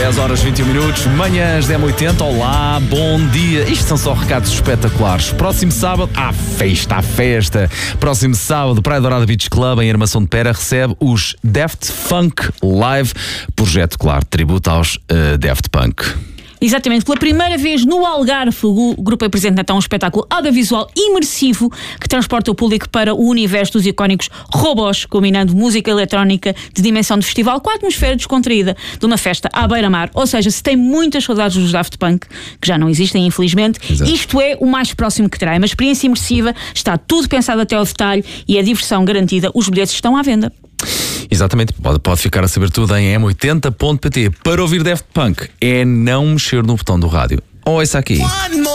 10 horas 21 minutos, manhãs da M80, olá, bom dia. Isto são só recados espetaculares. Próximo sábado, à festa. Próximo sábado, Praia Dourada Beach Club, em Armação de Pera, recebe os Daft Punk Live. Projeto, claro, tributo aos Daft Punk. Exatamente, pela primeira vez no Algarve, o grupo apresenta então um espetáculo audiovisual imersivo que transporta o público para o universo dos icónicos robôs, combinando música eletrónica de dimensão de festival com a atmosfera descontraída de uma festa à beira-mar. Ou seja, se tem muitas saudades dos Daft Punk, que já não existem infelizmente, Exato. Isto é o mais próximo que terá. É uma experiência imersiva, está tudo pensado até ao detalhe e a diversão garantida. Os bilhetes estão à venda. Exatamente, pode ficar a saber tudo em m80.pt. Para ouvir Daft Punk é não mexer no botão do rádio. Ouça aqui.